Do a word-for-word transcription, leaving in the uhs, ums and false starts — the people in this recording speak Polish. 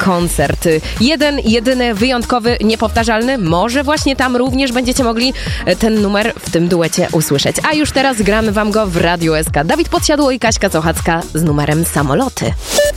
koncert. Jeden, jedyny, wyjątkowy, niepowtarzalny. Może właśnie tam również będziecie mogli ten numer w tym duecie usłyszeć. A już teraz gramy wam go w Radiu S K. Dawid Podsiadło i Kaśka Sochacka z numerem Samoloty.